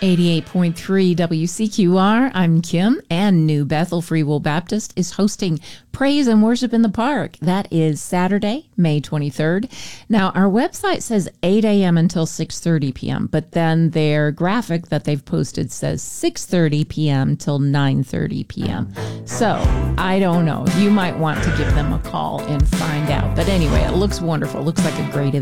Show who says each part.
Speaker 1: 88.3 WCQR, I'm Kim, and New Bethel Free Will Baptist is hosting Praise and Worship in the Park. That is Saturday, May 23rd. Now, our website says 8 a.m. until 6:30 p.m., but then their graphic that they've posted says 6:30 p.m. till 9:30 p.m. So, I don't know. You might want to give them a call and find out. But anyway, it looks wonderful. It looks like a great event.